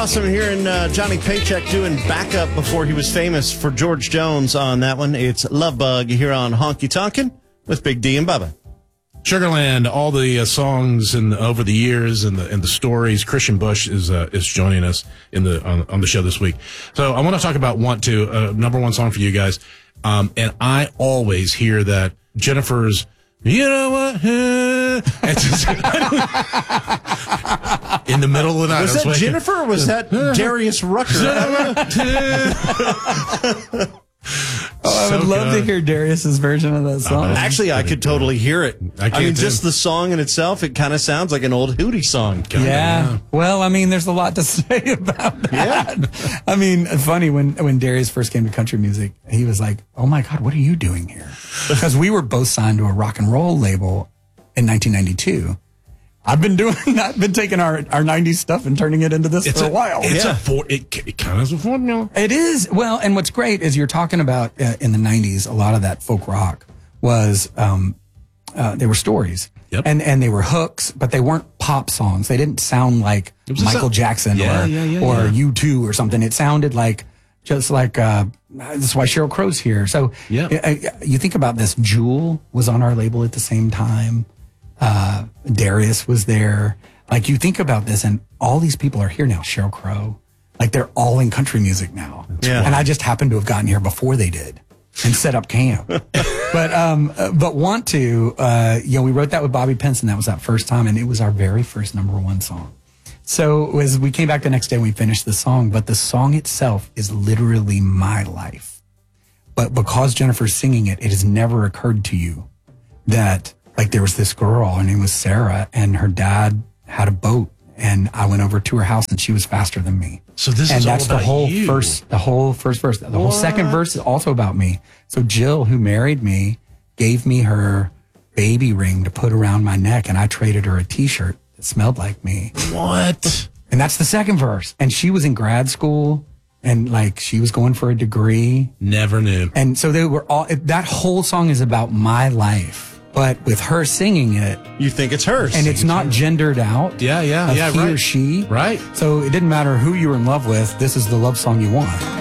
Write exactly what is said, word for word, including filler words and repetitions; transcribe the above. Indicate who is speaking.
Speaker 1: awesome hearing uh, Johnny Paycheck doing backup before he was famous for George Jones on that one. It's Love Bug here on Honky Tonkin' with Big D and Bubba.
Speaker 2: Sugarland, all the uh, songs and over the years and the and the stories. Christian Bush is uh, is joining us in the on, on the show this week. So I want to talk about Want To, uh, number one song for you guys. Um, and I always hear that Jennifer's, you know what? It's just, in the middle of the night.
Speaker 1: Was that Jennifer or was that Darius Rucker?
Speaker 3: Oh, I would
Speaker 2: So
Speaker 3: love
Speaker 2: good.
Speaker 3: to hear Darius's version of that song.
Speaker 1: Actually, I could totally hear it.
Speaker 2: I
Speaker 1: I,
Speaker 2: can
Speaker 1: mean,
Speaker 2: too.
Speaker 1: just the song in itself, it kind of sounds like an old Hootie song.
Speaker 2: Kinda,
Speaker 3: Yeah. Well, I mean, there's a lot to say about that. Yeah. I mean, funny, when, when Darius first came to country music, he was like, oh my God, what are you doing here? Because we were both signed to a rock and roll label in nineteen ninety-two. I've been doing, I've been taking our, our nineties stuff and turning it into this
Speaker 2: It's
Speaker 3: for
Speaker 2: a,
Speaker 3: a, while.
Speaker 2: It's
Speaker 1: Yeah.
Speaker 2: a for, it, it kind of is a formula.
Speaker 3: It is. Well, and what's great is you're talking about uh, in the nineties, a lot of that folk rock was, um, uh, they were stories.
Speaker 2: Yep.
Speaker 3: And, and they were hooks, but they weren't pop songs. They didn't sound like
Speaker 2: was a
Speaker 3: Michael
Speaker 2: sound-
Speaker 3: Jackson
Speaker 2: Yeah,
Speaker 3: or,
Speaker 2: yeah, yeah,
Speaker 3: or
Speaker 2: yeah.
Speaker 3: U two or something. It sounded like, just like, uh, that's why Sheryl Crow's here. So
Speaker 2: Yeah.
Speaker 3: uh, you think about this. Jewel was on our label at the same time. Uh, Darius was there. Like, you think about this, and all these people are here now. Sheryl Crow, like, they're all in country music now.
Speaker 1: Yeah.
Speaker 3: And I just happened to have gotten here before they did and set up camp. but um, uh, but Want To, uh, you know, we wrote that with Bobby Pinson. That was that first time, and it was our very first number one song. So as we came back the next day, and we finished the song, but the song itself is literally my life. But because Jennifer's singing it, it has never occurred to you that, like, there was this girl, her name was Sarah, and her dad had a boat, and I went over to her house, and she was faster than me.
Speaker 2: So this
Speaker 3: and
Speaker 2: is all
Speaker 3: that's the
Speaker 2: about
Speaker 3: whole
Speaker 2: you.
Speaker 3: first, the whole first verse. The whole second verse is also about me. So Jill, who married me, gave me her baby ring to put around my neck, and I traded her a T-shirt that smelled like me.
Speaker 2: What?
Speaker 3: And that's the second verse. And she was in grad school, and like she was going for a degree.
Speaker 2: Never knew.
Speaker 3: And so they were all, that whole song is about my life. But with her singing it,
Speaker 1: You think it's hers.
Speaker 3: and it's not gendered out.
Speaker 2: Yeah, yeah,
Speaker 3: of
Speaker 2: yeah,
Speaker 3: he
Speaker 2: right.
Speaker 3: or she.
Speaker 2: Right.
Speaker 3: So it didn't matter who you were in love with. This is the love song you want.